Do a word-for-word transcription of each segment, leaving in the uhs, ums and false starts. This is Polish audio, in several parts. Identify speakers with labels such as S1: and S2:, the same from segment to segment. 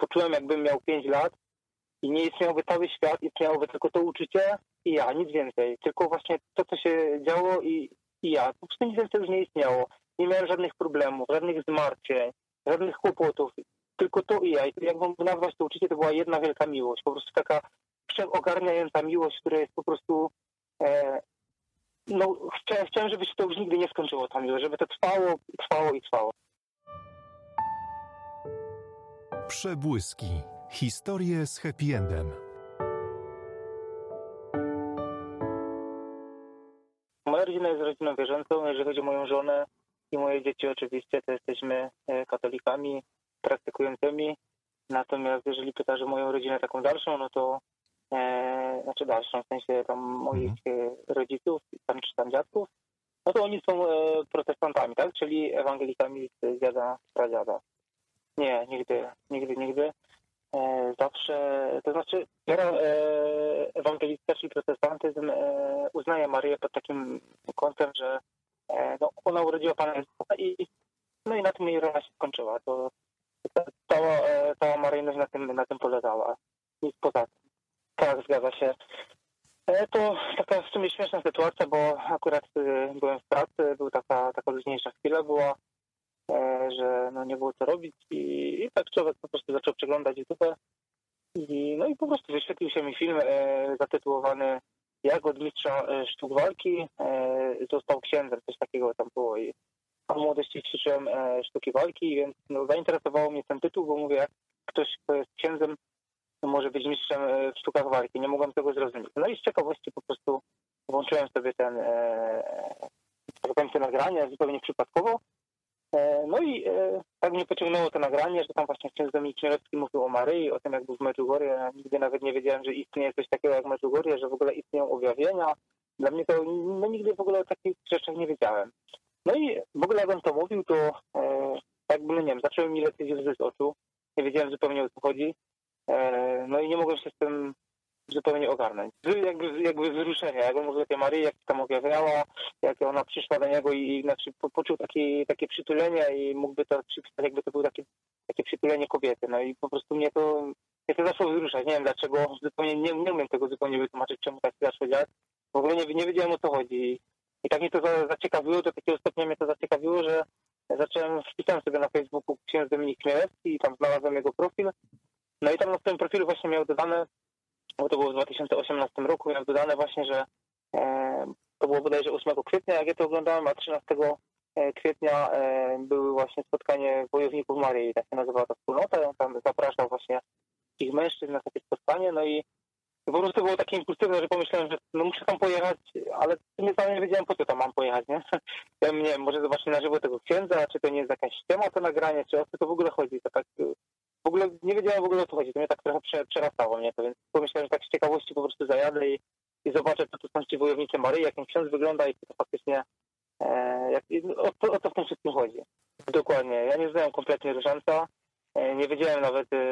S1: poczułem, jakbym miał pięć lat i nie istniałby cały świat, istniałoby tylko to uczucie i ja, nic więcej. Tylko właśnie to, co się działo i, i ja. Po prostu nic więcej już nie istniało. Nie miałem żadnych problemów, żadnych zmartwień, żadnych kłopotów. Tylko to i ja. I jakbym nazwać to uczucie, to była jedna wielka miłość. Po prostu taka wszechogarniająca miłość, która jest po prostu... E, no, chciałem, chciałem, żeby się to już nigdy nie skończyło, ta miłość. Żeby to trwało, trwało i trwało.
S2: Przebłyski. Historie z happy endem.
S1: Moja rodzina jest rodziną wierzącą. Jeżeli chodzi o moją żonę i moje dzieci oczywiście, to jesteśmy katolikami praktykującymi. Natomiast jeżeli pytasz o moją rodzinę taką dalszą, no to e, znaczy dalszą, w sensie tam moich mhm. rodziców tam, czy tam dziadków, no to oni są e, protestantami, tak? Czyli ewangelikami z dziada, z pradziada. Nie, nigdy, nigdy, nigdy. E, zawsze, to znaczy wiara e, ewangelicka, czyli protestantyzm e, uznaje Maryję pod takim kątem, że e, no, ona urodziła Pana Jezusa i no i na tym jej rola się skończyła. To cała, e, cała maryjność na tym, na tym polegała. Nic poza tym. Tak, zgadza się. E, to taka w sumie śmieszna sytuacja, bo akurat e, byłem w pracy, była taka, taka luźniejsza chwila była, że no nie było co robić i, i tak człowiek po prostu zaczął przeglądać YouTube i no i po prostu wyświetlił się mi film e, zatytułowany Jak od mistrza e, sztuk walki e, został księdzem, coś takiego tam było i w młodości ćwiczyłem e, sztuki walki, więc no, zainteresowało mnie ten tytuł, bo mówię, jak ktoś, kto jest księdzem, może być mistrzem e, w sztukach walki, nie mogłem tego zrozumieć. No i z ciekawości po prostu włączyłem sobie ten e, te nagranie zupełnie przypadkowo. No i e, tak mnie pociągnęło to nagranie, że tam właśnie ksiądz Dominik Chmielewski mówił o Maryi, o tym, jak był w Medjugorje. Ja nigdy nawet nie wiedziałem, że istnieje coś takiego jak Medjugorje, że w ogóle istnieją objawienia. Dla mnie to, no nigdy w ogóle o takich rzeczach nie wiedziałem. No i w ogóle jak on to mówił, to e, jakby, no nie wiem, zaczęły mi lecieć łzy z oczu. Nie wiedziałem zupełnie, o co chodzi. E, no i nie mogłem się z tym zupełnie ogarnąć. Jakby, jakby wzruszenie, jak on mówił o tej Maryi, jak tam objawiała, jak ona przyszła do niego i, i znaczy, po, poczuł taki, takie przytulenie i mógłby to przypisać, jakby to było takie, takie przytulenie kobiety. No i po prostu mnie to, mnie to zaczęło wzruszać. Nie wiem dlaczego, zupełnie nie, nie umiem tego zupełnie wytłumaczyć, czemu tak zaczęło działać. W ogóle nie, nie wiedziałem, o co chodzi. I tak mnie to za, zaciekawiło, do takiego stopnia mnie to zaciekawiło, że zacząłem, wpisałem sobie na Facebooku ksiądz Dominik Chmielewski i tam znalazłem jego profil. No i tam na swoim profilu właśnie miał dodane, bo to było w dwa tysiące osiemnastym roku, miał dodane właśnie, że e, to było bodajże ósmego kwietnia, jak ja to oglądałem, a trzynastego kwietnia e, były właśnie spotkanie wojowników Maryi, tak się nazywała ta wspólnota, on tam zapraszał właśnie ich mężczyzn na takie spotkanie, no i po prostu było takie impulsywne, że pomyślałem, że no muszę tam pojechać, ale nie sam nie wiedziałem, po co tam mam pojechać, nie? Ja nie wiem, może zobaczyć na żywo tego księdza, czy to nie jest jakaś ściema to nagranie, czy o co to w ogóle chodzi, to tak... W ogóle nie wiedziałem w ogóle, o co chodzi. To mnie tak trochę przerastało mnie to, więc pomyślałem, że tak z ciekawości po prostu zajadę i, i zobaczę, co to są ci wojownicy Maryi, jak ten ksiądz wygląda i to faktycznie e, jak, o, o co w tym wszystkim chodzi. Dokładnie. Ja nie znałem kompletnie różańca. E, nie wiedziałem nawet, e,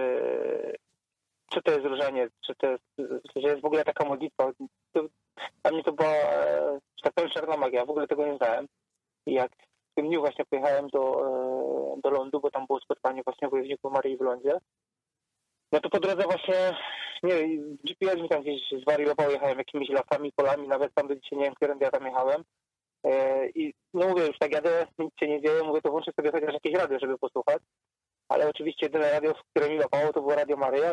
S1: co to jest różaniec, czy to jest, że jest w ogóle taka modlitwa. To, dla mnie to była, e, że tak powiem, czarna magia. W ogóle tego nie znałem. I jak w tym dniu właśnie pojechałem do, do lądu, bo tam było spotkanie właśnie wojowników Maryi w lądzie. No to po drodze właśnie, nie wiem, G P S mi tam gdzieś zwariował, jechałem jakimiś lasami, polami, nawet tam do dzisiaj nie wiem, którym ja tam jechałem. I no mówię, już tak jadę, nic się nie dzieje, mówię, to włączę sobie chociaż jakieś radio, żeby posłuchać. Ale oczywiście jedyne radio, które mi łapało, to było Radio Maryja.